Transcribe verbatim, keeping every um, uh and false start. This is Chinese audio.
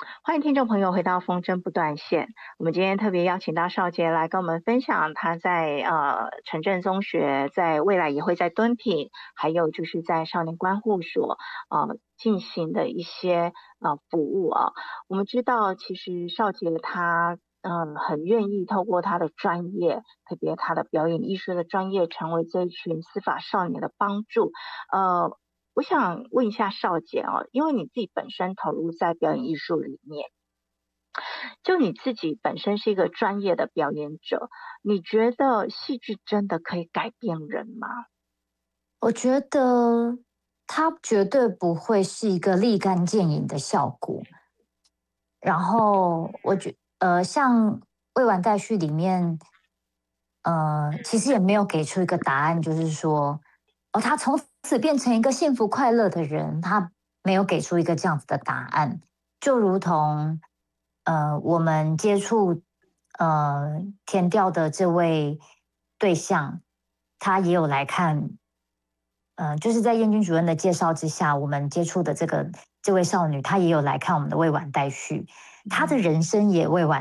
欢迎听众朋友回到风筝不断线。我们今天特别邀请到少杰来跟我们分享他在呃城镇中学，在未来也会在敦品，还有就是在少年观护所呃进行的一些呃服务啊。我们知道，其实少杰他嗯很愿意透过他的专业，特别他的表演艺术的专业，成为这一群司法少年的帮助。呃，我想问一下少杰哦，因为你自己本身投入在表演艺术里面，就你自己本身是一个专业的表演者，你觉得戏剧真的可以改变人吗？ 我觉得它绝对不会是一个立竿见影的效果。然后我觉呃，像未完待续里面，呃，其实也没有给出一个答案，就是说，哦，他从此变成一个幸福快乐的人，他没有给出一个这样子的答案。就如同呃，我们接触呃填调的这位对象，他也有来看，呃，就是在燕君主任的介绍之下，我们接触的这个这位少女，她也有来看我们的未完待续，她的嗯。 人生也未完。